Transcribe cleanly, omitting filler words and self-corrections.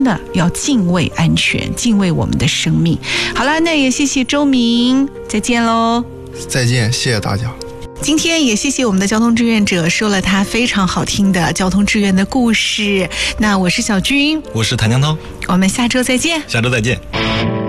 的要敬畏安全，敬畏我们的生命。好了，那也谢谢周明，再见喽。 再见，谢谢大家。 今天也谢谢我们的交通志愿者说了他非常好听的交通志愿的故事。那我是小军， 我是谭江涛， 我们下周再见。 下周再见。